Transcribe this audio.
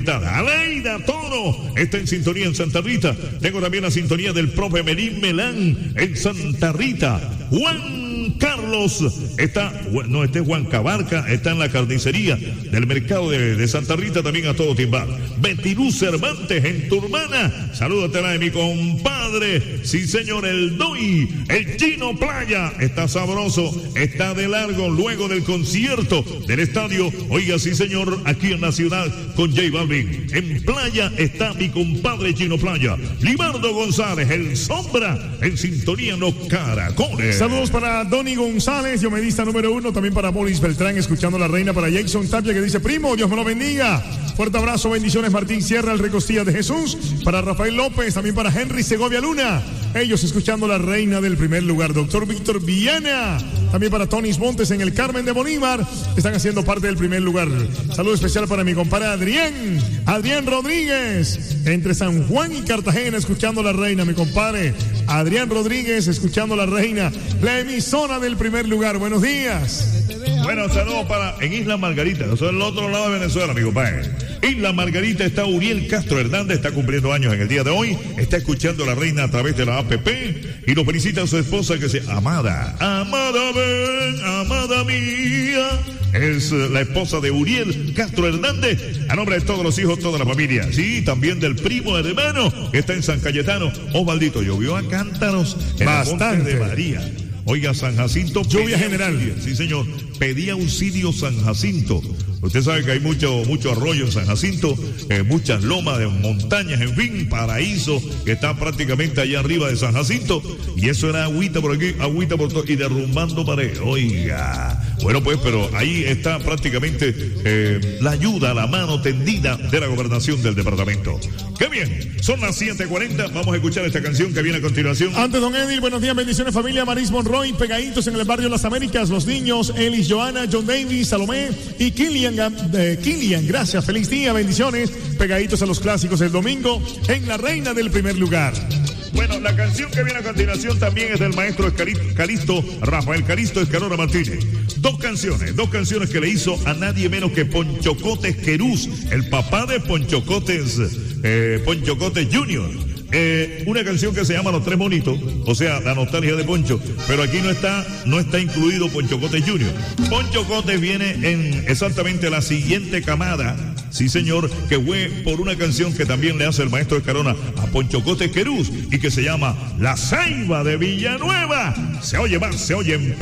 conectada. Aleida Toro está en sintonía en Santa Rita. Tengo también la sintonía del profe Melín Melán en Santa Rita. Juan Carlos está, no, este es Juan Cabarca, está en la carnicería del mercado de Santa Rita, también a todo timbar. Betirú Cervantes en Turmana, salúdatela de mi compadre, sí señor, el Doi, el Chino Playa, está sabroso, está de largo luego del concierto del estadio, oiga sí señor, aquí en la ciudad con J Balvin. En Playa está mi compadre Chino Playa, Libardo González, el Sombra, en sintonía en los caracoles. Saludos para Donny González, diomedista número 1, también para Boris Beltrán, escuchando la reina, para Jason Tapia que dice, primo, Dios me lo bendiga. Fuerte abrazo, bendiciones, Martín Sierra, el Recostilla de Jesús, para Rafael López, también para Henry Segovia Luna, ellos escuchando la reina del primer lugar, doctor Víctor Viana, también para Tonis Montes en el Carmen de Bolívar, están haciendo parte del primer lugar. Saludo especial para mi compadre Adrián Rodríguez, entre San Juan y Cartagena, escuchando la reina, mi compadre Adrián Rodríguez, escuchando la reina, la emisora del primer lugar. Buenos días. Bueno, saludos para en Isla Margarita, eso es el otro lado de Venezuela, mi compadre. Isla Margarita está Uriel Castro Hernández, está cumpliendo años en el día de hoy, está escuchando la reina a través de la APP y lo felicita a su esposa que se Amada, ven, amada mía. Es la esposa de Uriel Castro Hernández, a nombre de todos los hijos, toda la familia. Sí, también del primo hermano que está en San Cayetano. Osvaldito, llovió a cántaros en bastante. el Monte de María. Oiga, San Jacinto. Lluvia general. Sí, señor. Pedía auxilio San Jacinto. Usted sabe que hay mucho arroyo en San Jacinto, muchas lomas de montañas, en fin, paraíso que está prácticamente allá arriba de San Jacinto. Y eso era agüita por aquí, agüita por todo, y derrumbando paredes. Oiga. Bueno, pues, pero ahí está prácticamente la ayuda, la mano tendida de la gobernación del departamento. ¡Qué bien! Son las 7:40. Vamos a escuchar esta canción que viene a continuación. Antes, don Edil, buenos días, bendiciones, familia Maris Monroy, pegaditos en el barrio Las Américas, los niños, Elis, Joana, John Davis, Salomé y Kilian, gracias, feliz día, bendiciones, pegaditos a los clásicos el domingo en la reina del primer lugar. Bueno, la canción que viene a continuación también es del maestro Calisto, Rafael Calisto Escalona Martínez. Dos canciones que le hizo a nadie menos que Ponchocotes Querús, el papá de Ponchocotes Junior. Una canción que se llama Los Tres Bonitos, o sea, la nostalgia de Poncho, pero aquí no está incluido Ponchocotes Junior. Ponchocotes viene en exactamente la siguiente camada, sí señor, que fue por una canción que también le hace el maestro Escalona a Ponchocotes Querús y que se llama La Ceiba de Villanueva. Se oye más, se oye en